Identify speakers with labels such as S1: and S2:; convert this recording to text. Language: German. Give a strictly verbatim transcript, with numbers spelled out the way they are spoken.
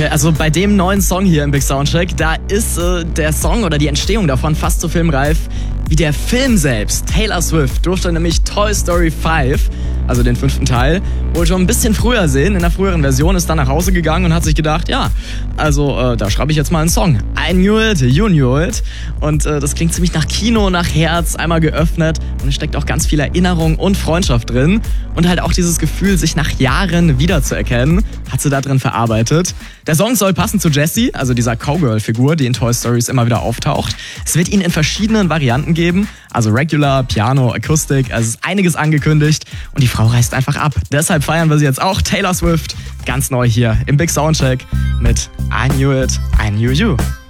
S1: Okay, also bei dem neuen Song hier im Big Soundcheck, da ist äh, der Song oder die Entstehung davon fast so filmreif wie der Film selbst. Taylor Swift durfte nämlich Toy Story fünf, also den fünften Teil, wohl schon ein bisschen früher sehen. In der früheren Version ist dann nach Hause gegangen und hat sich gedacht, ja, also äh, da schreibe ich jetzt mal einen Song. I knew it, you knew it. Und äh, das klingt ziemlich nach Kino, nach Herz, einmal geöffnet. Und es steckt auch ganz viel Erinnerung und Freundschaft drin. Und halt auch dieses Gefühl, sich nach Jahren wiederzuerkennen, hat sie da drin verarbeitet. Der Song soll passen zu Jessie, also dieser Cowgirl-Figur, die in Toy Stories immer wieder auftaucht. Es wird ihn in verschiedenen Varianten geben, also Regular, Piano, Akustik, also es ist einiges angekündigt und die Frau reißt einfach ab. Deshalb feiern wir sie jetzt auch, Taylor Swift, ganz neu hier im Big Soundcheck mit I Knew It, I Knew You.